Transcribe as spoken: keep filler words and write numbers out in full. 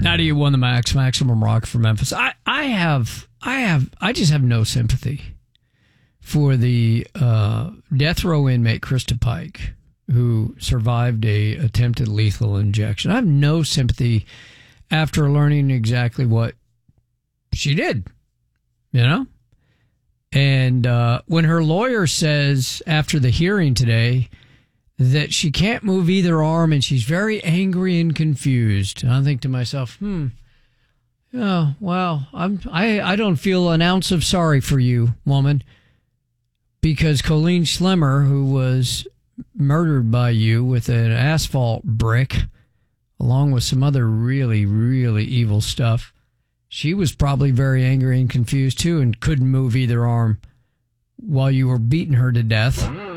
Nadia won the Max, Maximum Rock for Memphis. I, I have, I have, I just have no sympathy for the uh, death row inmate Krista Pike, who survived a attempted lethal injection. I have no sympathy after learning exactly what she did, you know? And uh, when her lawyer says after the hearing today that she can't move either arm and she's very angry and confused, I think to myself, hmm, oh, well, I'm, I, I don't feel an ounce of sorry for you, woman, because Colleen Schlemmer, who was murdered by you with an asphalt brick, along with some other really, really evil stuff, she was probably very angry and confused too and couldn't move either arm while you were beating her to death.